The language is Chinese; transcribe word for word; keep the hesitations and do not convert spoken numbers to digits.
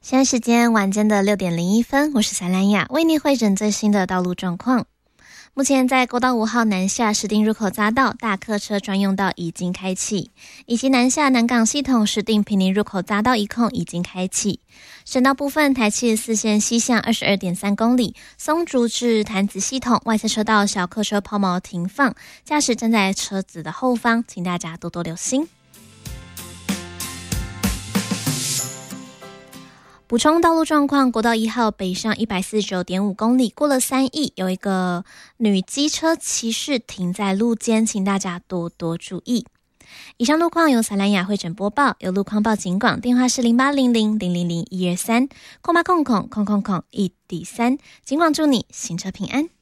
现在时间晚间的六点零一分，我是萨兰雅，为您汇整最新的道路状况。目前在国道五号南下石碇入口匝道大客车专用道已经开启，以及南下南港系统石碇坪林入口匝道一控已经开启。省道部分，台七十四线西向 二十二点三公里，松竹至潭子系统外侧车道小客车抛锚停放，驾驶站在车子的后方，请大家多多留心。补充道路状况，国道一号北上 一百四十九点五公里，过了三义，有一个女机车骑士停在路肩，请大家多多注意。以上路况由萨兰雅汇整播报，有路况报警广，电话是零八零零零零零一二三，空八空空空空空一底三，警广祝你行车平安。